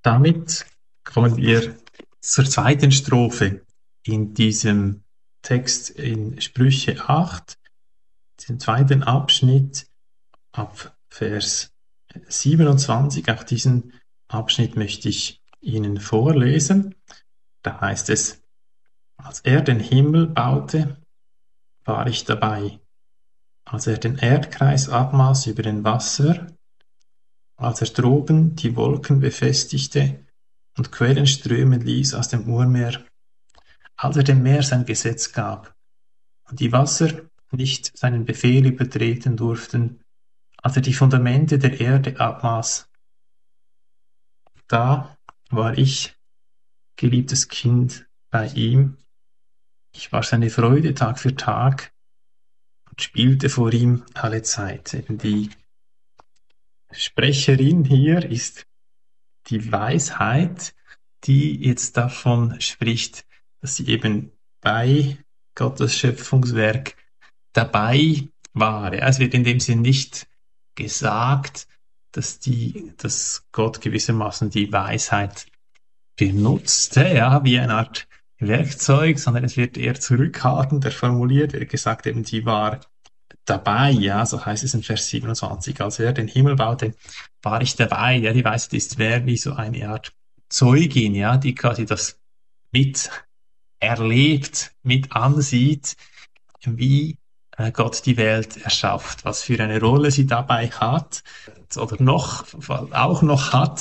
Damit kommen wir zur zweiten Strophe in diesem Text in Sprüche 8, den zweiten Abschnitt ab Vers 27. Auch diesen Abschnitt möchte ich Ihnen vorlesen. Da heißt es: Als er den Himmel baute, war ich dabei. Als er den Erdkreis abmaß über den Wasser, als er droben die Wolken befestigte und Quellen strömen ließ aus dem Urmeer, als er dem Meer sein Gesetz gab und die Wasser nicht seinen Befehl übertreten durften, als er die Fundamente der Erde abmaß. Da war ich, geliebtes Kind, bei ihm. Ich war seine Freude Tag für Tag und spielte vor ihm alle Zeit. Eben die Sprecherin hier ist die Weisheit, die jetzt davon spricht, dass sie eben bei Gottes Schöpfungswerk dabei war. Ja, es wird in dem Sinn nicht gesagt, dass Gott gewissermaßen die Weisheit benutzte, ja, wie eine Art Werkzeug, sondern es wird eher zurückhaltender formuliert, wird gesagt, eben die war dabei, ja, so heißt es in Vers 27, als er den Himmel baute, war ich dabei, ja, die Weisheit ist wie so eine Art Zeugin, ja, die quasi das mit erlebt, mit ansieht, wie Gott die Welt erschafft, was für eine Rolle sie dabei hat oder auch noch hat.